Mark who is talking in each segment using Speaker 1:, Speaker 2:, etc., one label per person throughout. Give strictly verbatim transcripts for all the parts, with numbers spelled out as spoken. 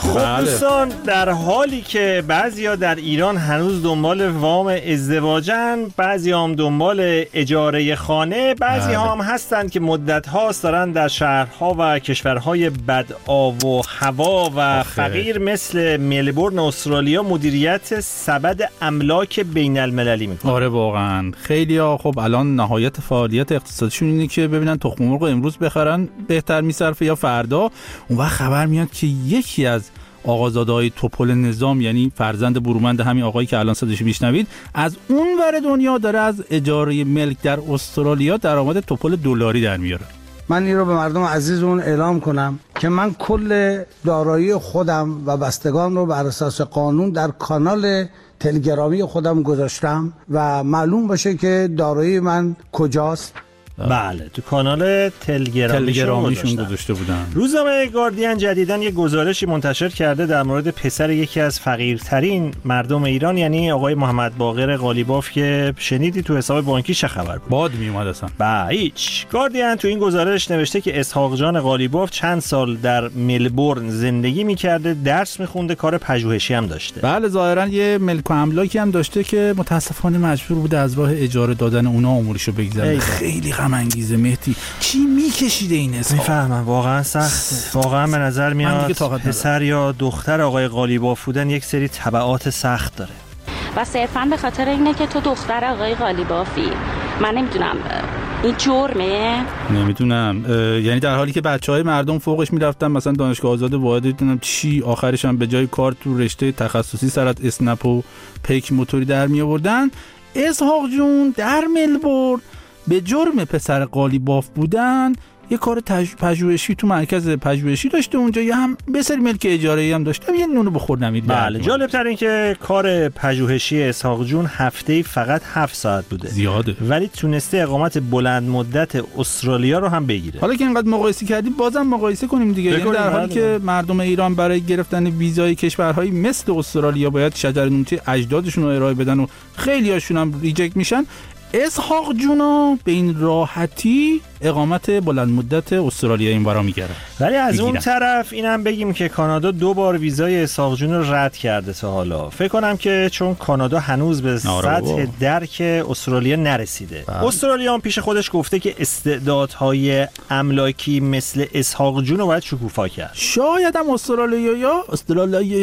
Speaker 1: خب دوستان، در حالی که بعضیا در ایران هنوز دنبال وام ازدواجن، بعضی هم دنبال اجاره خانه، بعضی هم هستند که مدت هاست دارن در شهرها و کشورهای بد آب و هوا و فقیر مثل ملبورن استرالیا مدیریت سبد املاک بین المللی میکنن.
Speaker 2: آره واقعا خیلی ها خب الان نهایت فعالیت اقتصادیشون اینه که ببینن تخم مرغ امروز بخرن بهتر میصرفه یا فردا. اون وقت خبر میاد که یکی از آقازاده‌های توپل نظام، یعنی فرزند برومند همین آقایی که الان صداشو میشنوید، از اون ور دنیا داره از اجاره ملک در استرالیا درآمد توپل دلاری در میاره.
Speaker 3: من این رو به مردم عزیزمون اعلام کنم که من کل دارایی خودم و بستگان رو بر اساس قانون در کانال تلگرامی خودم گذاشتم و معلوم باشه که دارایی من کجاست.
Speaker 1: بله، تو کانال تلگرامیشون
Speaker 2: گذاشته بودن.
Speaker 1: روزنامه گاردین جدیداً یه گزارشی منتشر کرده در مورد پسر یکی از فقیرترین مردم ایران، یعنی آقای محمد باقر قالیباف، که شنیدی تو حساب بانکی چه خبر بود؟
Speaker 2: باد میومد اصلا.
Speaker 1: با هیچ. گاردین تو این گزارش نوشته که اسحاق جان قالیباف چند سال در ملبورن زندگی می‌کرده، درس می‌خونده، کار پژوهشی هم داشته.
Speaker 2: بله، ظاهراً یه ملک و املاکی هم داشته که متأسفانه مجبور بوده از راه اجاره دادن اونها امورشو بگذره. خیلی غم انگیزه مهدی. چی میکشیده این اسحاق؟
Speaker 1: میفهمم، واقعا سخته. واقعا به نظر میاد پسر یا دختر آقای قالیباف بودن یک سری تبعات سخت داره.
Speaker 4: و صرفاً به خاطر اینه که تو دختر آقای قالیبافی. من نمیدونم این جرمه؟
Speaker 2: نمیدونم، یعنی در حالی که بچهای مردم فوقش میرفتن مثلا دانشگاه آزاد واحد، دیدونم چی آخرش هم به جای کار تو رشته تخصصی سرت اسنپ و پیک موتوری در می آوردن، اسحاق جون در ملبورن به جرم پسر قالیباف بودن یه کار پژوهشی تو مرکز پژوهشی داشته اونجا، یا هم به سری ملک اجاره‌ای هم داشته، یه نونو بخوردم.
Speaker 1: بله، جالب تر این که کار پژوهشی اسحاق جون هفته‌ای فقط هفت ساعت بوده.
Speaker 2: زیاده.
Speaker 1: ولی تونسته اقامت بلند مدت استرالیا رو هم بگیره.
Speaker 2: حالا که اینقدر مقایسه کردیم بازم مقایسه کنیم دیگه. یعنی در حالی که مردم ایران برای گرفتن ویزای کشورهای مثل استرالیا باید شجرنامه اجدادشون رو ارائه بدن و خیلی هاشون هم ریجکت میشن، اسحاق جونا به این راحتی اقامت بلند مدت استرالیا این برا میگیره.
Speaker 1: ولی از بگیرن. اون طرف اینم بگیم که کانادا دو بار ویزای اسحاق جون رو رد کرده تا حالا. فکر کنم که چون کانادا هنوز به سطح درک استرالیا نرسیده. بله. استرالیا هم پیش خودش گفته که استعدادهای املاکی مثل اسحاق جون رو باید شکوفا کرد.
Speaker 2: شاید هم استرالیایی ها استرالیایی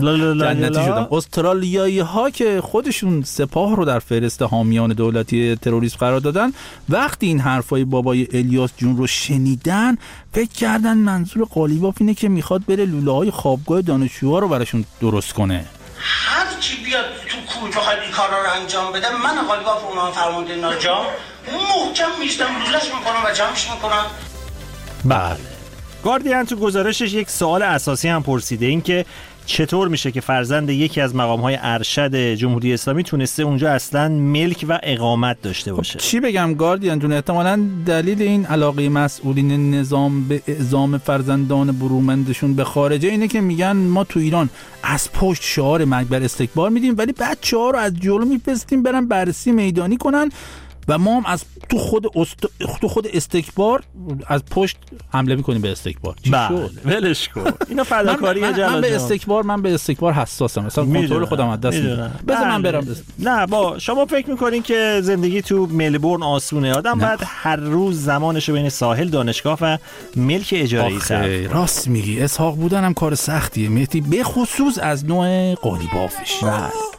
Speaker 2: جنتی شدن. استرالیایی ها که خودشون سپاه رو در فهرست حامیان دولتی تروریسم قرار دادن، وقتی این حرفای بابای الیاس جون رو شنیدن فکر کردن منظور قالیباف اینه که میخواد بره لوله‌های خوابگاه دانشجوها رو براشون درست کنه.
Speaker 5: هر کی بیاد تو کوی بخواد این کارا رو انجام بده، من قالیباف اونها فرمانده ناجام محکم میشتم لوله‌اش میکنم و جمعش میکنم.
Speaker 1: بله. گاردین تو گزارشش یک سوال اساسی هم پرسیده، این که چطور میشه که فرزند یکی از مقام‌های ارشد جمهوری اسلامی تونسته اونجا اصلا ملک و اقامت داشته باشه؟
Speaker 2: چی بگم گاردین جون، احتمالاً دلیل این علاقه مسئولین نظام به اعزام فرزندان برومندشون به خارجه اینه که میگن ما تو ایران از پشت شعار مرگ بر استکبار میدیم، ولی بچه‌ها رو از جلو میفرستیم برن بررسی میدانی کنن و ما هم از تو خود است... تو خود استکبار از پشت حمله میکنیم به استکبار.
Speaker 1: بله، ولش کن. اینا فداکاری جلال جان.
Speaker 2: من به استکبار من به استکبار حساسم. مثلا کنترل خودم از دست میدم. بذار من برم.
Speaker 1: نه با شما فکر میکنین که زندگی تو ملبورن آسونه؟ آدم باید هر روز زمانشو بین ساحل، دانشگاه و ملک اجاره‌ای صرف.
Speaker 2: راست میگی، اسحاق بودن هم کار سختیه مهدی، به خصوص از نوع قالیبافش.